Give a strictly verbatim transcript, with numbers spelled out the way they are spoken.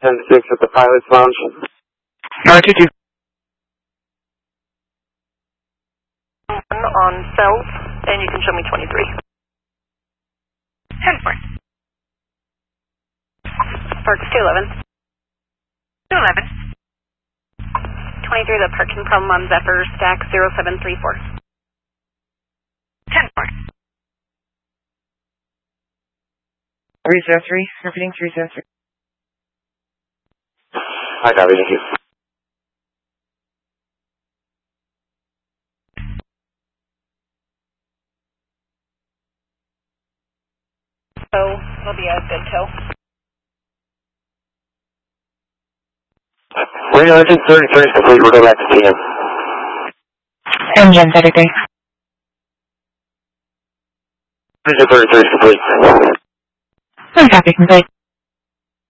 ten six at the pilot's lounge. nine two two. On cells, and you can show me twenty-three. ten four. Parks two eleven. two eleven. twenty-three, the parking problem on Zephyr, stack zero seven three four. ten four. three zero three, repeating three zero three. I copy, thank you. So, it'll be a good tow. Radio engine thirty-three is complete, we're going back to T M. Engine thirty-three. Engine thirty-three is complete. Copy, complete.